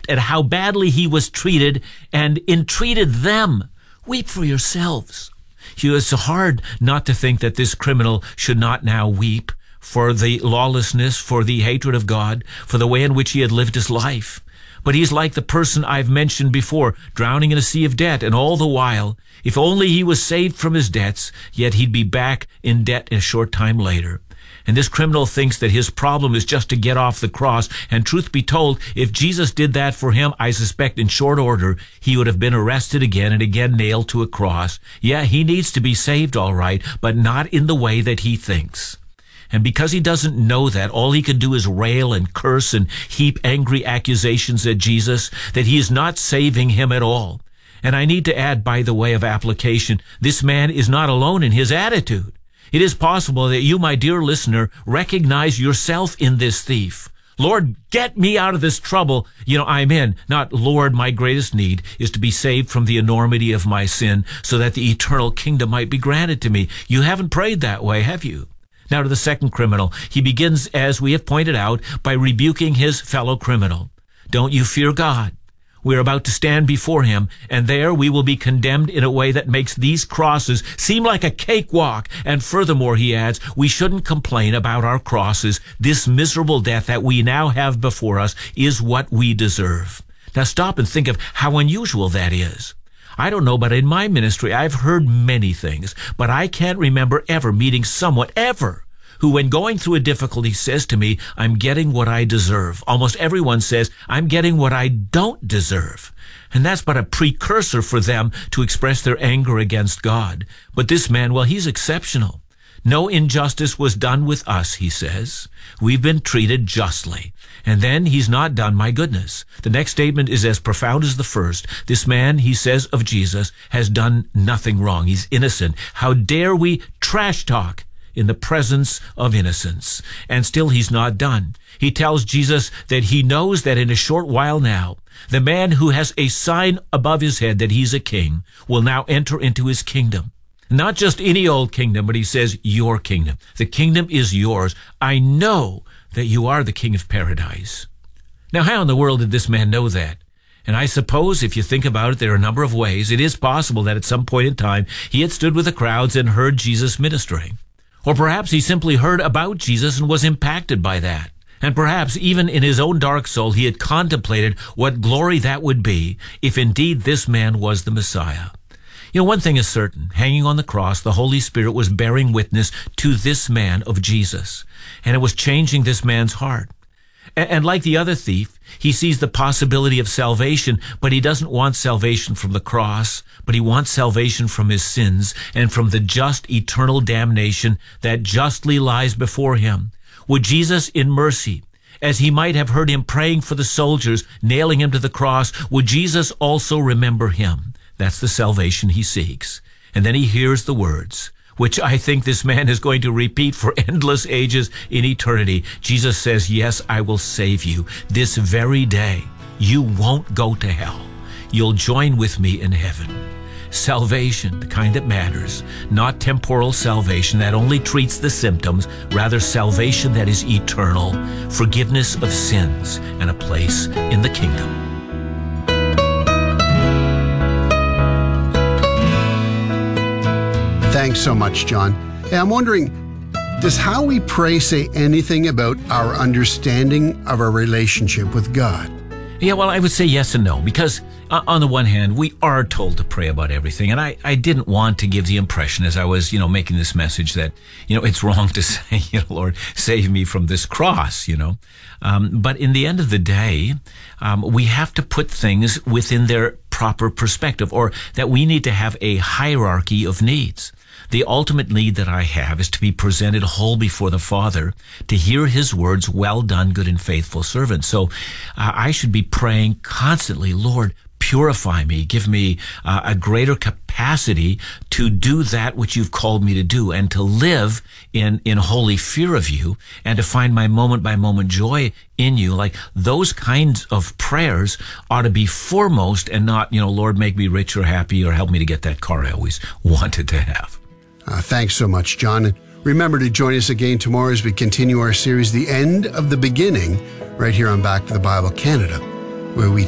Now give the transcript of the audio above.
at how badly he was treated and entreated them. Weep for yourselves. It's hard not to think that this criminal should not now weep for the lawlessness, for the hatred of God, for the way in which he had lived his life. But he's like the person I've mentioned before, drowning in a sea of debt, and all the while, if only he was saved from his debts, yet he'd be back in debt a short time later. And this criminal thinks that his problem is just to get off the cross. And truth be told, if Jesus did that for him, I suspect in short order, he would have been arrested again and again nailed to a cross. Yeah, he needs to be saved, all right, but not in the way that he thinks. And because he doesn't know that, all he can do is rail and curse and heap angry accusations at Jesus, that he is not saving him at all. And I need to add, by the way of application, this man is not alone in his attitude. It is possible that you, my dear listener, recognize yourself in this thief. Lord, get me out of this trouble, I'm in. Not, Lord, my greatest need is to be saved from the enormity of my sin so that the eternal kingdom might be granted to me. You haven't prayed that way, have you? Now to the second criminal. He begins, as we have pointed out, by rebuking his fellow criminal. Don't you fear God? We're about to stand before him, and there we will be condemned in a way that makes these crosses seem like a cakewalk. And furthermore, he adds, we shouldn't complain about our crosses. This miserable death that we now have before us is what we deserve. Now stop and think of how unusual that is. I don't know, but in my ministry, I've heard many things, but I can't remember ever meeting someone, ever, who when going through a difficulty says to me, I'm getting what I deserve. Almost everyone says, I'm getting what I don't deserve. And that's but a precursor for them to express their anger against God. But this man, well, he's exceptional. No injustice was done with us, he says. We've been treated justly. And then he's not done, my goodness. The next statement is as profound as the first. This man, he says of Jesus, has done nothing wrong. He's innocent. How dare we trash talk in the presence of innocence? And still he's not done. He tells Jesus that he knows that in a short while now, the man who has a sign above his head that he's a king will now enter into his kingdom. Not just any old kingdom, but he says, your kingdom. The kingdom is yours. I know that you are the king of paradise. Now, how in the world did this man know that? And I suppose if you think about it, there are a number of ways. It is possible that at some point in time, he had stood with the crowds and heard Jesus ministering. Or perhaps he simply heard about Jesus and was impacted by that. And perhaps even in his own dark soul, he had contemplated what glory that would be if indeed this man was the Messiah. One thing is certain. Hanging on the cross, the Holy Spirit was bearing witness to this man of Jesus. And it was changing this man's heart. And like the other thief, he sees the possibility of salvation, but he doesn't want salvation from the cross, but he wants salvation from his sins and from the just eternal damnation that justly lies before him. Would Jesus, in mercy, as he might have heard him praying for the soldiers, nailing him to the cross, would Jesus also remember him? That's the salvation he seeks. And then he hears the words, which I think this man is going to repeat for endless ages in eternity. Jesus says, yes, I will save you this very day. You won't go to hell. You'll join with me in heaven. Salvation, the kind that matters, not temporal salvation that only treats the symptoms, rather salvation that is eternal, forgiveness of sins, and a place in the kingdom. Thanks so much, John. Hey, I'm wondering, does how we pray say anything about our understanding of our relationship with God? Yeah, well, I would say yes and no, because on the one hand, we are told to pray about everything. And I didn't want to give the impression as I was, making this message that, it's wrong to say, Lord, save me from this cross, But in the end of the day, we have to put things within their proper perspective, or that we need to have a hierarchy of needs. The ultimate need that I have is to be presented whole before the Father, to hear his words, well done, good and faithful servant. So I should be praying constantly, Lord, purify me, give me a greater capacity to do that which you've called me to do, and to live in holy fear of you, and to find my moment-by-moment joy in you. Like those kinds of prayers ought to be foremost, and not, Lord, make me rich or happy, or help me to get that car I always wanted to have. Thanks so much, John. And remember to join us again tomorrow as we continue our series, The End of the Beginning, right here on Back to the Bible Canada, where we